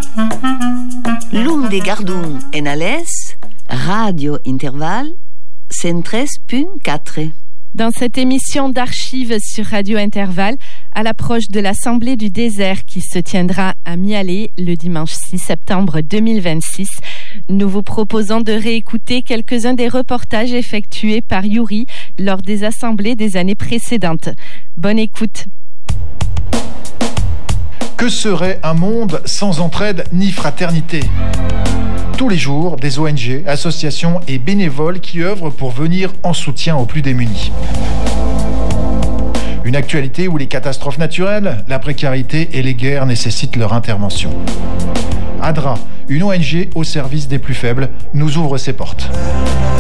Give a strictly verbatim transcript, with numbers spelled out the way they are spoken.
Lum de Gardun en Alès, Radio Interval, cent treize virgule quatre. Dans cette émission d'archives sur Radio Interval, à l'approche de l'Assemblée du désert qui se tiendra à Mialet le dimanche six septembre deux mille vingt-six, nous vous proposons de réécouter quelques-uns des reportages effectués par Yuri lors des assemblées des années précédentes. Bonne écoute. Que serait un monde sans entraide ni fraternité ? Tous les jours, des O N G, associations et bénévoles qui œuvrent pour venir en soutien aux plus démunis. Une actualité où les catastrophes naturelles, la précarité et les guerres nécessitent leur intervention. ADRA, une O N G au service des plus faibles, nous ouvre ses portes.